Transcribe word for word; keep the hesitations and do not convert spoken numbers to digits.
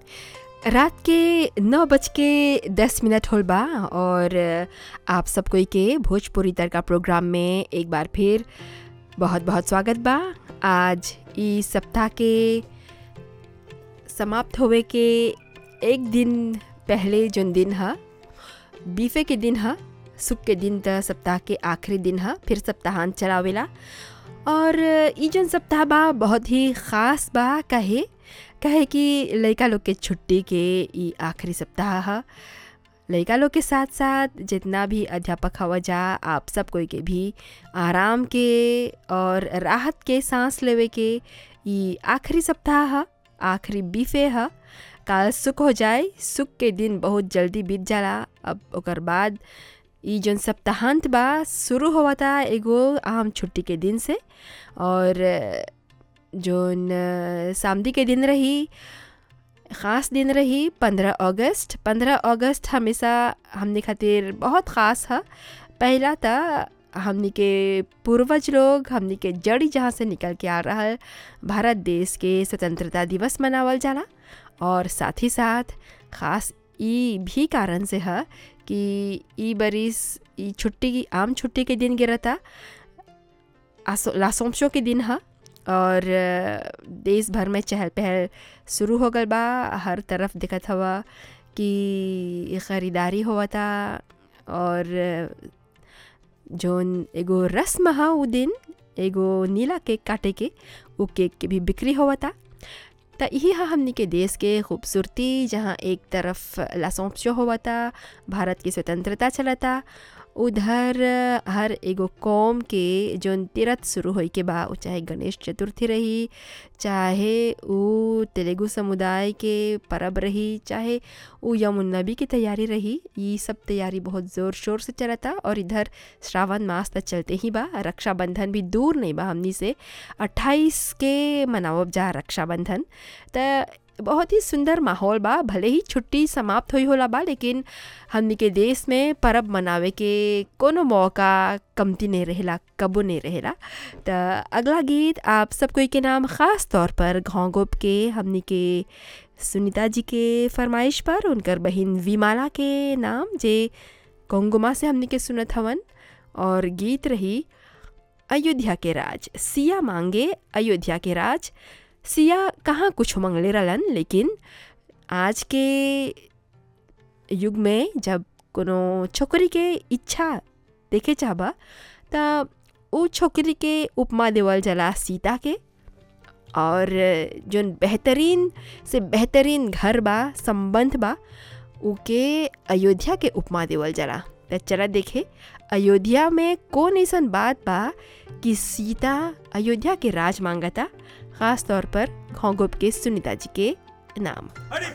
रात के नौ बज के दस मिनट होल बा और आप सब कोई के भोजपुरी तड़का प्रोग्राम में एक बार फिर बहुत बहुत स्वागत बा। आज इस सप्ताह के समाप्त होवे के एक दिन पहले जोन दिन है बीफे के दिन है, सुख के दिन त सप्ताह के आखिरी दिन है, फिर सप्ताहांत चलावेला। और ई जोन सप्ताह बा बहुत ही ख़ास बा। कहे कहे कि लड़का लोग के छुट्टी के ई आखिरी सप्ताह है। लड़का लोग के साथ साथ जितना भी अध्यापक हवा जा, आप सब कोई के भी आराम के और राहत के सांस लेवे के ई आखिरी सप्ताह है, आखिरी बीफे है। काल सुख हो जाए, सुख के दिन बहुत जल्दी बीत जाला। अब ओकर बाद ई जोन सप्ताहांत बा शुरू हुआ था एगो आम छुट्टी के दिन से। और जोन सामदी के दिन रही, ख़ास दिन रही पंद्रह अगस्त। पंद्रह अगस्त हमेशा हमने खातिर बहुत ख़ास है। पहला था हमने के पूर्वज लोग, हमने के जड़ी जहाँ से निकल के आ रहा है, भारत देश के स्वतंत्रता दिवस मनावल जाला। और साथ ही साथ ख़ास ई भी कारण से है कि ई बरिस ई छुट्टी की आम छुट्टी के दिन गिरता लासोंशों के दिन है। और देश भर में चहल पहल शुरू हो गल बा। हर तरफ दिखत हवा कि ख़रीदारी हुआ था। और जोन एगो रस्म है वो दिन, एगो नीला केक काटे के, वो केक के भी बिक्री हुआ था। तो यही है हमने के देश के खूबसूरती, जहाँ एक तरफ लासोंशो हुआ था, भारत की स्वतंत्रता चला था, उधर हर एगो कौम के जोन तीरथ शुरू होई के बा, चाहे गणेश चतुर्थी रही, चाहे वो तेलुगु समुदाय के परब रही, चाहे वो यमुन नबी की तैयारी रही। ये सब तैयारी बहुत ज़ोर शोर से चला था। और इधर श्रावण मास तक चलते ही बा। रक्षाबंधन भी दूर नहीं बा हमनी से, अट्ठाईस के मनावब जा रक्षाबंधन। तो बहुत ही सुंदर माहौल बा। भले ही छुट्टी समाप्त हुई होला बा, लेकिन हमनी के देश में परब मनावे के कोनो मौका कमती नहीं रहेला, कबो नहीं रहेला। तो अगला गीत आप सब कोई के नाम ख़ास तौर पर घोंगोप के हमनी के सुनीता जी के फरमाइश पर, उनकर बहन विमाला के नाम, जे कोंगुमा से हमनी के सुनत हवन। और गीत रही अयोध्या के राज। सिया मांगे अयोध्या के राज। सिया कहाँ कुछ मंगले रहलन, लेकिन आज के युग में जब कोनो छोकरी के इच्छा देखे चाहबा त वो छोकरी के उपमा देवल जला सीता के। और जोन बेहतरीन से बेहतरीन घर बा, संबंध बा, उके अयोध्या के उपमा देवल जला। तो चला देखे अयोध्या में कौन ऐसन बात बा कि सीता अयोध्या के राज मांगता, ख़ास तौर पर घोंगोप के सुनीता जी के नाम।